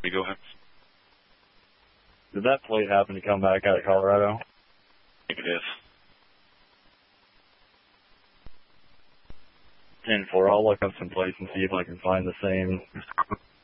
me go ahead. Did that plate happen to come back out of Colorado? I think it is. 10-4, I'll look up some plates and see if I can find the same